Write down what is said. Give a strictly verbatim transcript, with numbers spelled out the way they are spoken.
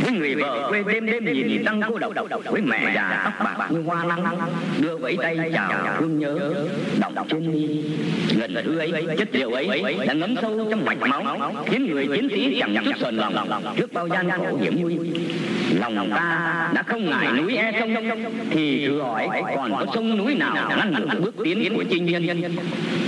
với người vợ quê đêm đêm nhìn trăng cô độc, với mẹ già tóc bạc như hoa nắng đưa vẫy tay chào thương nhớ. Đọng trên mi gần hư ấy, chất liệu ấy đã ngấm sâu trong mạch máu, khiến người chiến sĩ chẳng chút sờn lòng trước bao gian khổ hiểm nguy. Lòng ta đã không ngại núi e sông, thì thử hỏi còn có sông núi nào ngăn bước tiến của chinh nhân.